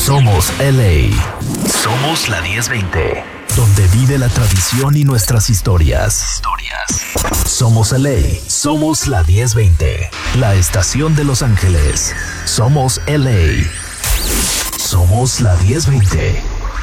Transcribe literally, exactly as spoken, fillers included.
Somos L A. Somos la diez veinte. Donde vive la tradición y nuestras historias. Historias. Somos L A. Somos la diez veinte. La estación de Los Ángeles. Somos L A. Somos la diez veinte.